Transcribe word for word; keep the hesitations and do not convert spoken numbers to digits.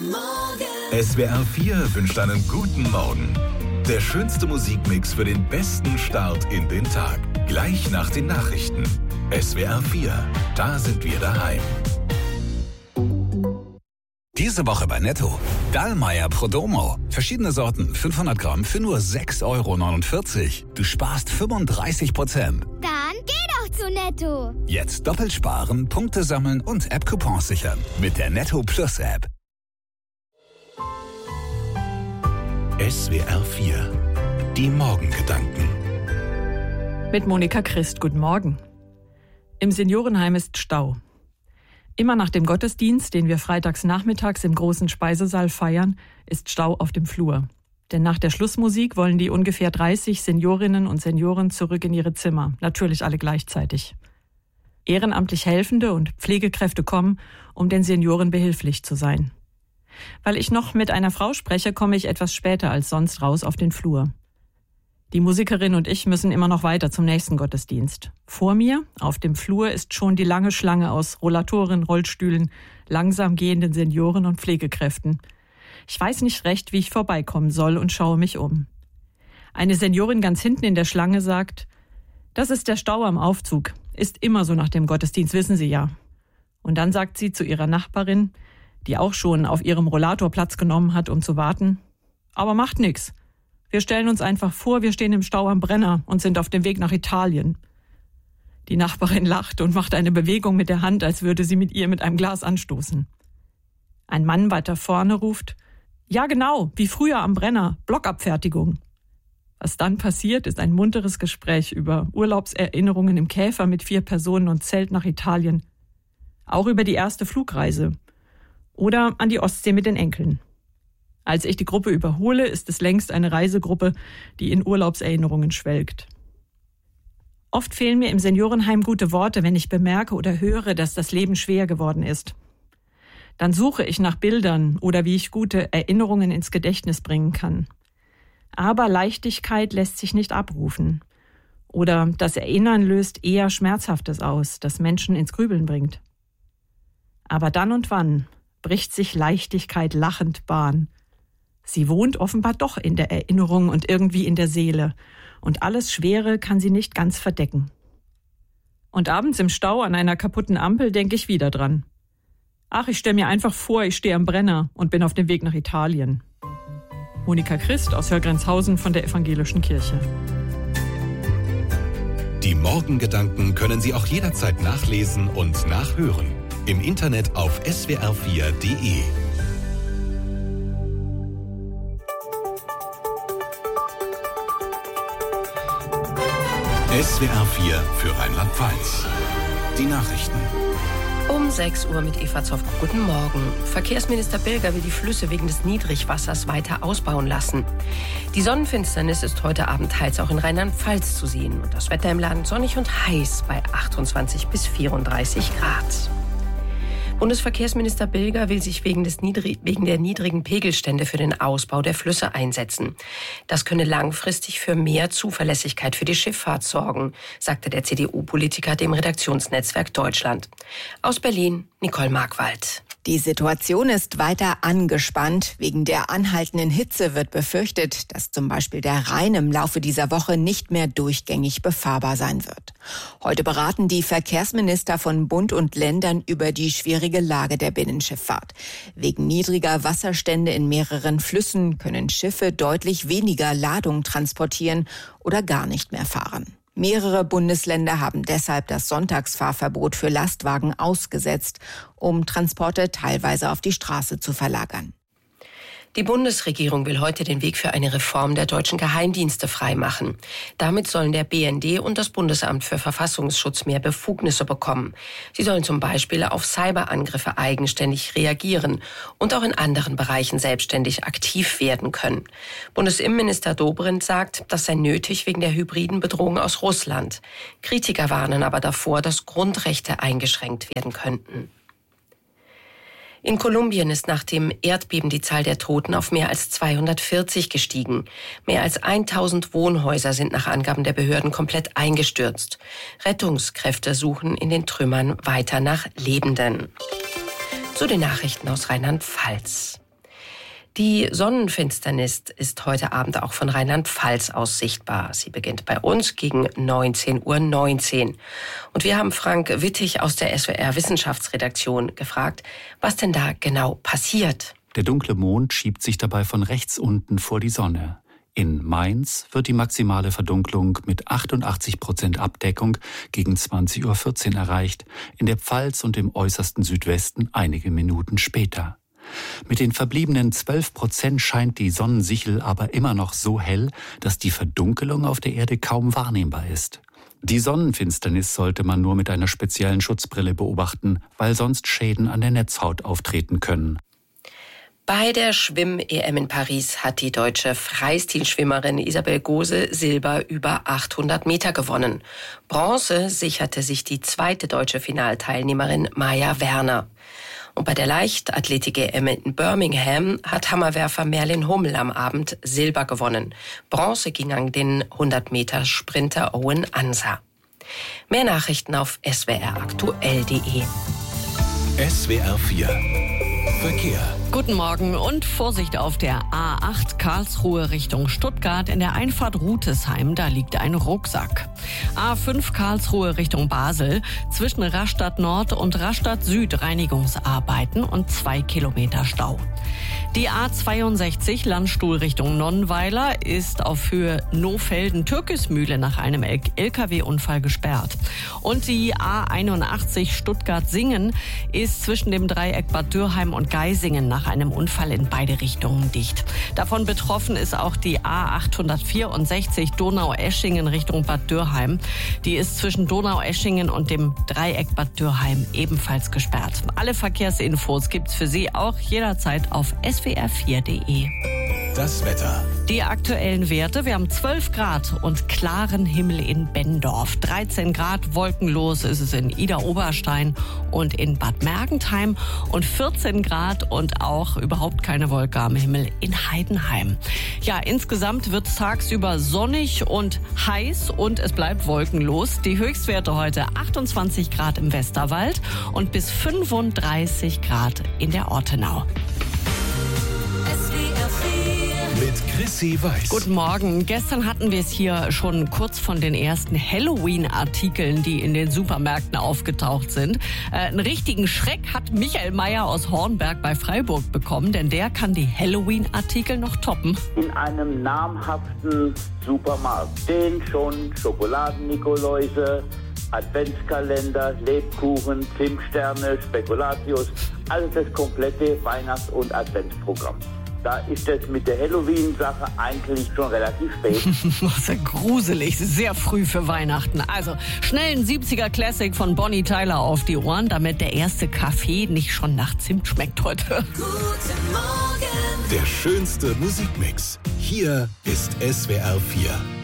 S W R vier wünscht einen guten Morgen. Der schönste Musikmix für den besten Start in den Tag. Gleich nach den Nachrichten. S W R vier, da sind wir daheim. Diese Woche bei Netto. Dallmayr Prodomo. Verschiedene Sorten, fünfhundert Gramm für nur sechs Euro neunundvierzig. Du sparst fünfunddreißig Prozent. Dann geh doch zu Netto. Jetzt doppelt sparen, Punkte sammeln und App-Coupons sichern. Mit der Netto Plus App. S W R vier. Die Morgengedanken. Mit Monika Christ, guten Morgen. Im Seniorenheim ist Stau. Immer nach dem Gottesdienst, den wir freitags nachmittags im großen Speisesaal feiern, ist Stau auf dem Flur. Denn nach der Schlussmusik wollen die ungefähr dreißig Seniorinnen und Senioren zurück in ihre Zimmer, natürlich alle gleichzeitig. Ehrenamtlich Helfende und Pflegekräfte kommen, um den Senioren behilflich zu sein. Weil ich noch mit einer Frau spreche, komme ich etwas später als sonst raus auf den Flur. Die Musikerin und ich müssen immer noch weiter zum nächsten Gottesdienst. Vor mir, auf dem Flur, ist schon die lange Schlange aus Rollatoren, Rollstühlen, langsam gehenden Senioren und Pflegekräften. Ich weiß nicht recht, wie ich vorbeikommen soll und schaue mich um. Eine Seniorin ganz hinten in der Schlange sagt, das ist der Stau am Aufzug. Ist immer so nach dem Gottesdienst, wissen Sie ja. Und dann sagt sie zu ihrer Nachbarin, die auch schon auf ihrem Rollator Platz genommen hat, um zu warten, aber macht nix. Wir stellen uns einfach vor, wir stehen im Stau am Brenner und sind auf dem Weg nach Italien. Die Nachbarin lacht und macht eine Bewegung mit der Hand, als würde sie mit ihr mit einem Glas anstoßen. Ein Mann weiter vorne ruft, ja genau, wie früher am Brenner, Blockabfertigung. Was dann passiert, ist ein munteres Gespräch über Urlaubserinnerungen im Käfer mit vier Personen und Zelt nach Italien. Auch über die erste Flugreise. Oder an die Ostsee mit den Enkeln. Als ich die Gruppe überhole, ist es längst eine Reisegruppe, die in Urlaubserinnerungen schwelgt. Oft fehlen mir im Seniorenheim gute Worte, wenn ich bemerke oder höre, dass das Leben schwer geworden ist. Dann suche ich nach Bildern oder wie ich gute Erinnerungen ins Gedächtnis bringen kann. Aber Leichtigkeit lässt sich nicht abrufen. Oder das Erinnern löst eher Schmerzhaftes aus, das Menschen ins Grübeln bringt. Aber dann und wann bricht sich Leichtigkeit lachend Bahn. Sie wohnt offenbar doch in der Erinnerung und irgendwie in der Seele. Und alles Schwere kann sie nicht ganz verdecken. Und abends im Stau an einer kaputten Ampel denke ich wieder dran. Ach, ich stelle mir einfach vor, ich stehe am Brenner und bin auf dem Weg nach Italien. Monika Christ aus Hörgrenzhausen von der Evangelischen Kirche. Die Morgengedanken können Sie auch jederzeit nachlesen und nachhören. Im Internet auf S W R vier Punkt de. S W R vier für Rheinland-Pfalz. Die Nachrichten. Um sechs Uhr mit Eva Zoff. Guten Morgen. Verkehrsminister Bilger will die Flüsse wegen des Niedrigwassers weiter ausbauen lassen. Die Sonnenfinsternis ist heute Abend teils auch in Rheinland-Pfalz zu sehen. Und das Wetter im Land sonnig und heiß bei achtundzwanzig bis vierunddreißig Grad. Bundesverkehrsminister Bilger will sich wegen, des Niedrig- wegen der niedrigen Pegelstände für den Ausbau der Flüsse einsetzen. Das könne langfristig für mehr Zuverlässigkeit für die Schifffahrt sorgen, sagte der C D U-Politiker dem Redaktionsnetzwerk Deutschland. Aus Berlin, Nicole Markwald. Die Situation ist weiter angespannt. Wegen der anhaltenden Hitze wird befürchtet, dass zum Beispiel der Rhein im Laufe dieser Woche nicht mehr durchgängig befahrbar sein wird. Heute beraten die Verkehrsminister von Bund und Ländern über die schwierige Lage der Binnenschifffahrt. Wegen niedriger Wasserstände in mehreren Flüssen können Schiffe deutlich weniger Ladung transportieren oder gar nicht mehr fahren. Mehrere Bundesländer haben deshalb das Sonntagsfahrverbot für Lastwagen ausgesetzt, um Transporte teilweise auf die Straße zu verlagern. Die Bundesregierung will heute den Weg für eine Reform der deutschen Geheimdienste freimachen. Damit sollen der B N D und das Bundesamt für Verfassungsschutz mehr Befugnisse bekommen. Sie sollen zum Beispiel auf Cyberangriffe eigenständig reagieren und auch in anderen Bereichen selbstständig aktiv werden können. Bundesinnenminister Dobrindt sagt, das sei nötig wegen der hybriden Bedrohung aus Russland. Kritiker warnen aber davor, dass Grundrechte eingeschränkt werden könnten. In Kolumbien ist nach dem Erdbeben die Zahl der Toten auf mehr als zweihundertvierzig gestiegen. Mehr als tausend Wohnhäuser sind nach Angaben der Behörden komplett eingestürzt. Rettungskräfte suchen in den Trümmern weiter nach Lebenden. Zu den Nachrichten aus Rheinland-Pfalz. Die Sonnenfinsternis ist heute Abend auch von Rheinland-Pfalz aus sichtbar. Sie beginnt bei uns gegen neunzehn Uhr neunzehn. Und wir haben Frank Wittig aus der S W R-Wissenschaftsredaktion gefragt, was denn da genau passiert. Der dunkle Mond schiebt sich dabei von rechts unten vor die Sonne. In Mainz wird die maximale Verdunklung mit achtundachtzig Prozent Abdeckung gegen zwanzig Uhr vierzehn erreicht, in der Pfalz und im äußersten Südwesten einige Minuten später. Mit den verbliebenen zwölf Prozent scheint die Sonnensichel aber immer noch so hell, dass die Verdunkelung auf der Erde kaum wahrnehmbar ist. Die Sonnenfinsternis sollte man nur mit einer speziellen Schutzbrille beobachten, weil sonst Schäden an der Netzhaut auftreten können. Bei der Schwimm-E M in Paris hat die deutsche Freistilschwimmerin Isabel Gose Silber über achthundert Meter gewonnen. Bronze sicherte sich die zweite deutsche Finalteilnehmerin Maja Werner. Und bei der Leichtathletik-E M in Birmingham hat Hammerwerfer Merlin Hummel am Abend Silber gewonnen. Bronze ging an den hundert Meter Sprinter Owen Ansa. Mehr Nachrichten auf s w r aktuell punkt de. S W R vier Verkehr. Guten Morgen und Vorsicht auf der A acht Karlsruhe Richtung Stuttgart. In der Einfahrt Rutesheim, da liegt ein Rucksack. A fünf Karlsruhe Richtung Basel. Zwischen Rastatt Nord und Rastatt Süd Reinigungsarbeiten und zwei Kilometer Stau. Die A zweiundsechzig Landstuhl Richtung Nonnweiler ist auf Höhe Nohfelden-Türkismühle nach einem L K W-Unfall gesperrt. Und die A einundachtzig Stuttgart-Singen ist zwischen dem Dreieck Bad Dürrheim und Geisingen nach einem Unfall in beide Richtungen dicht. Davon betroffen ist auch die A achthundertvierundsechzig Donaueschingen Richtung Bad Dürrheim. Die ist zwischen Donaueschingen und dem Dreieck Bad Dürrheim ebenfalls gesperrt. Alle Verkehrsinfos gibt's für Sie auch jederzeit auf s w r vier punkt de. Das Wetter. Die aktuellen Werte: Wir haben zwölf Grad und klaren Himmel in Benndorf. dreizehn Grad wolkenlos ist es in Idar-Oberstein und in Bad Mergentheim. Und vierzehn Grad und auch überhaupt keine Wolke am Himmel in Heidenheim. Ja, insgesamt wird es tagsüber sonnig und heiß und es bleibt wolkenlos. Die Höchstwerte heute achtundzwanzig Grad im Westerwald und bis fünfunddreißig Grad in der Ortenau. Mit Chrissy Weiß. Guten Morgen. Gestern hatten wir es hier schon kurz von den ersten Halloween-Artikeln, die in den Supermärkten aufgetaucht sind. Äh, einen richtigen Schreck hat Michael Meyer aus Hornberg bei Freiburg bekommen, denn der kann die Halloween-Artikel noch toppen. In einem namhaften Supermarkt stehen schon Schokoladen-Nikoläuse, Adventskalender, Lebkuchen, Zimtsterne, Spekulatius, also das komplette Weihnachts- und Adventsprogramm. Da ist es mit der Halloween-Sache eigentlich schon relativ spät. Das ist ja gruselig, sehr früh für Weihnachten. Also schnell ein siebziger Classic von Bonnie Tyler auf die Ohren, damit der erste Kaffee nicht schon nach Zimt schmeckt heute. Der schönste Musikmix. Hier ist S W R vier.